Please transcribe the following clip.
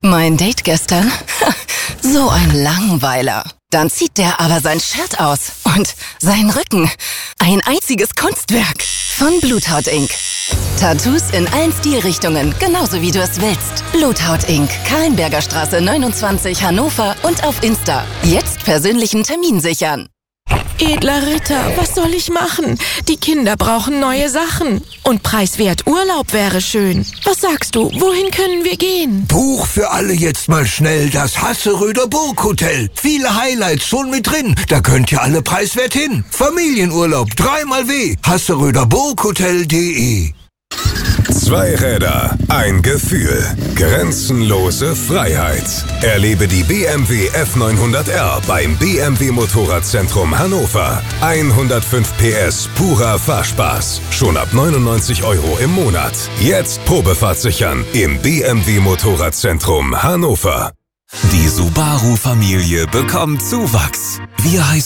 Mein Date gestern? So ein Langweiler. Dann zieht der aber sein Shirt aus. Und sein Rücken. Ein einziges Kunstwerk. Von Bluethaut Inc. Tattoos in allen Stilrichtungen, genauso wie du es willst. Bluethaut Inc. Kahlenberger Straße 29 Hannover und auf Insta. Jetzt persönlichen Termin sichern. Edler Ritter, was soll ich machen? Die Kinder brauchen neue Sachen. Und preiswert Urlaub wäre schön. Was sagst du, wohin können wir gehen? Buch für alle jetzt mal schnell das Hasseröder Burghotel. Viele Highlights schon mit drin. Da könnt ihr alle preiswert hin. Familienurlaub 3x W. hasseröderburghotel.de. Zwei Räder, ein Gefühl. Grenzenlose Freiheit. Erlebe die BMW F900R beim BMW Motorradzentrum Hannover. 105 PS purer Fahrspaß. Schon ab 99 € im Monat. Jetzt Probefahrt sichern im BMW Motorradzentrum Hannover. Die Subaru-Familie bekommt Zuwachs. Wir heißen